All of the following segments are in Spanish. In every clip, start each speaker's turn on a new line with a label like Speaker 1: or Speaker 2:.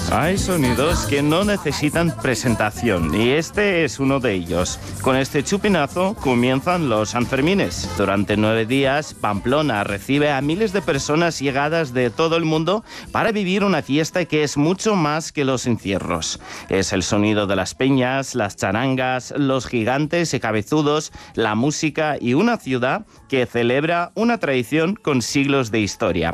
Speaker 1: Hay sonidos que no necesitan presentación y este es uno de ellos. Con este chupinazo comienzan los Sanfermines. Durante 9 días, Pamplona recibe a miles de personas llegadas de todo el mundo para vivir una fiesta que es mucho más que los encierros. Es el sonido de las peñas, las charangas, los gigantes y cabezudos, la música y una ciudad que celebra una tradición con siglos de historia.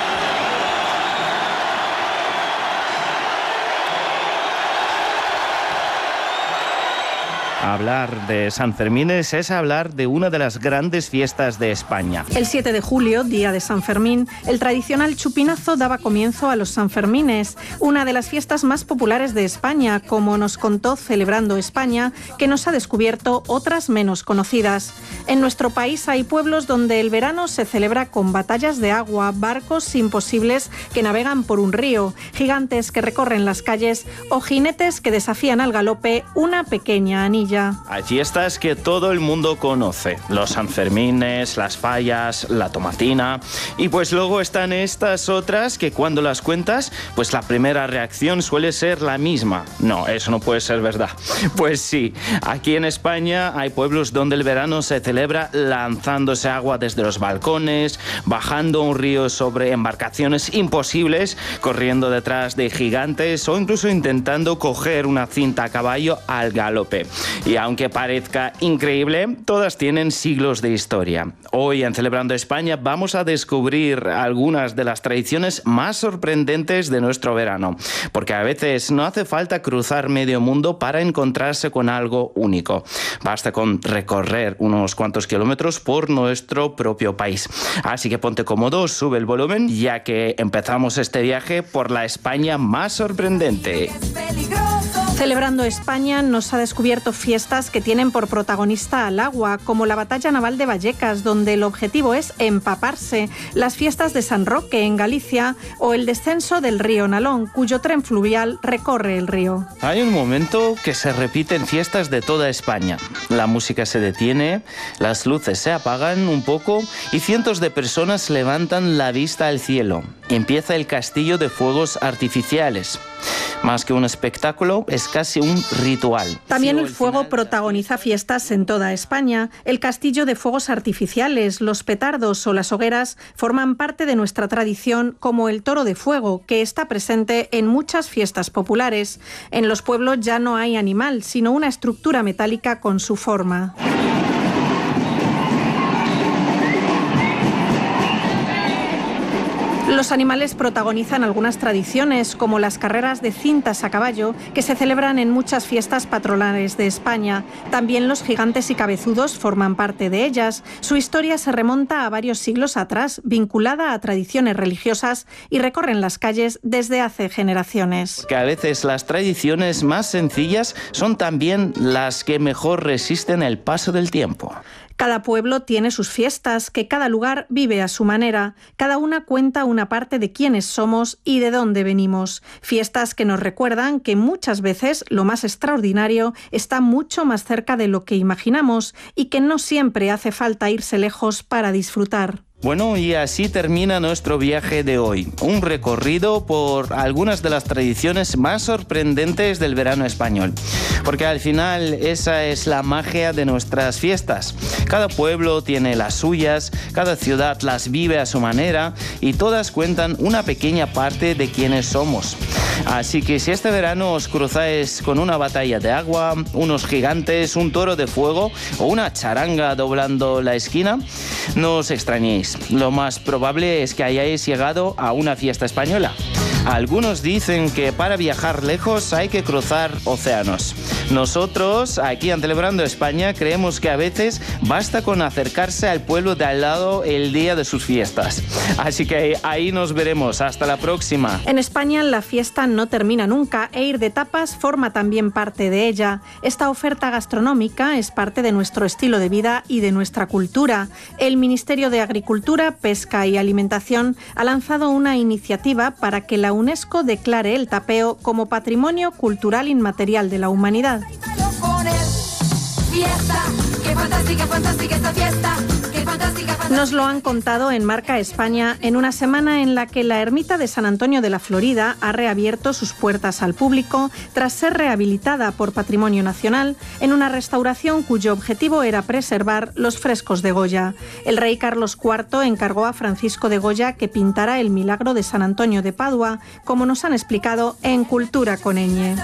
Speaker 1: Hablar de Sanfermines es hablar de una de las grandes fiestas de España.
Speaker 2: El 7 de julio, día de San Fermín, el tradicional chupinazo daba comienzo a los Sanfermines, una de las fiestas más populares de España, como nos contó Celebrando España, que nos ha descubierto otras menos conocidas. En nuestro país hay pueblos donde el verano se celebra con batallas de agua, barcos imposibles que navegan por un río, gigantes que recorren las calles o jinetes que desafían al galope una pequeña anilla.
Speaker 1: Hay fiestas que todo el mundo conoce, los Sanfermines, las fallas, la tomatina, y pues luego están estas otras que cuando las cuentas, pues la primera reacción suele ser la misma. No, eso no puede ser verdad. Pues sí, aquí en España hay pueblos donde el verano se celebra lanzándose agua desde los balcones, bajando un río sobre embarcaciones imposibles, corriendo detrás de gigantes o incluso intentando coger una cinta a caballo al galope. Y aunque parezca increíble, todas tienen siglos de historia. Hoy en Celebrando España vamos a descubrir algunas de las tradiciones más sorprendentes de nuestro verano, porque a veces no hace falta cruzar medio mundo para encontrarse con algo único. Basta con recorrer unos cuantos kilómetros por nuestro propio país. Así que ponte cómodo, sube el volumen, ya que empezamos este viaje por la España más sorprendente.
Speaker 2: Celebrando España nos ha descubierto fiestas que tienen por protagonista al agua, como la Batalla Naval de Vallecas, donde el objetivo es empaparse, las fiestas de San Roque en Galicia o el descenso del río Nalón, cuyo tren fluvial recorre el río.
Speaker 1: Hay un momento que se repite en fiestas de toda España. La música se detiene, las luces se apagan un poco y cientos de personas levantan la vista al cielo. Empieza el castillo de fuegos artificiales. Más que un espectáculo, es casi un ritual.
Speaker 2: También el fuego protagoniza fiestas en toda España. El castillo de fuegos artificiales, los petardos o las hogueras forman parte de nuestra tradición, como el toro de fuego, que está presente en muchas fiestas populares. En los pueblos ya no hay animal, sino una estructura metálica con su forma. Los animales protagonizan algunas tradiciones, como las carreras de cintas a caballo, que se celebran en muchas fiestas patronales de España. También los gigantes y cabezudos forman parte de ellas. Su historia se remonta a varios siglos atrás, vinculada a tradiciones religiosas, y recorren las calles desde hace generaciones.
Speaker 1: Porque a veces las tradiciones más sencillas son también las que mejor resisten el paso del tiempo.
Speaker 2: Cada pueblo tiene sus fiestas, que cada lugar vive a su manera. Cada una cuenta una parte de quiénes somos y de dónde venimos. Fiestas que nos recuerdan que muchas veces lo más extraordinario está mucho más cerca de lo que imaginamos y que no siempre hace falta irse lejos para disfrutar.
Speaker 1: Bueno, y así termina nuestro viaje de hoy. Un recorrido por algunas de las tradiciones más sorprendentes del verano español. Porque al final esa es la magia de nuestras fiestas. Cada pueblo tiene las suyas, cada ciudad las vive a su manera y todas cuentan una pequeña parte de quiénes somos. Así que si este verano os cruzáis con una batalla de agua, unos gigantes, un toro de fuego o una charanga doblando la esquina, no os extrañéis. Lo más probable es que hayáis llegado a una fiesta española. Algunos dicen que para viajar lejos hay que cruzar océanos. Nosotros, aquí en Celebrando España, creemos que a veces basta con acercarse al pueblo de al lado el día de sus fiestas. Así que ahí nos veremos. Hasta la próxima.
Speaker 2: En España la fiesta no termina nunca e ir de tapas forma también parte de ella. Esta oferta gastronómica es parte de nuestro estilo de vida y de nuestra cultura. El Ministerio de Agricultura, Pesca y Alimentación ha lanzado una iniciativa para que la UNESCO declare el tapeo como Patrimonio Cultural Inmaterial de la Humanidad.
Speaker 3: Fiesta, qué fantástica, fantástica esta fiesta, qué fantástica.
Speaker 2: Nos lo han contado en Marca España en una semana en la que la ermita de San Antonio de la Florida ha reabierto sus puertas al público tras ser rehabilitada por Patrimonio Nacional en una restauración cuyo objetivo era preservar los frescos de Goya. El rey Carlos IV encargó a Francisco de Goya que pintara el milagro de San Antonio de Padua, como nos han explicado en Cultura con Ñ.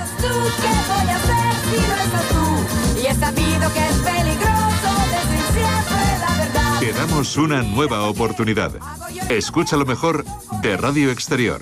Speaker 3: Te damos una nueva oportunidad. Escucha lo mejor de Radio Exterior.